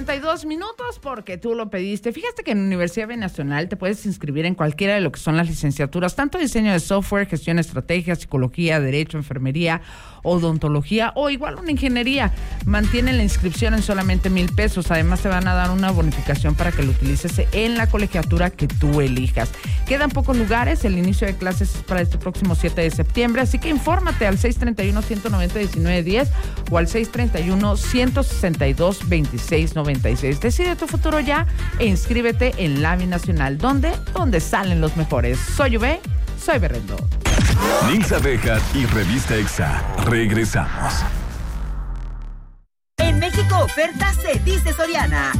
8:32 porque tú lo pediste. Fíjate que en Universidad Binacional te puedes inscribir en cualquiera de lo que son las licenciaturas, tanto diseño de software, gestión de estrategia, psicología, derecho, enfermería, odontología o igual una ingeniería. Mantienen la inscripción en solamente $1,000. Además te van a dar una bonificación para que lo utilices en la colegiatura que tú elijas. Quedan pocos lugares, el inicio de clases es para este próximo 7 de septiembre, así que infórmate al 631-190-1910 o al 631-162-2696. Decide tu futuro ya e inscríbete en la Binacional, donde salen los mejores. Soy Ube, soy Berrendo. Nils Abejas y Revista Exa. Regresamos. En México oferta se dice Soriana.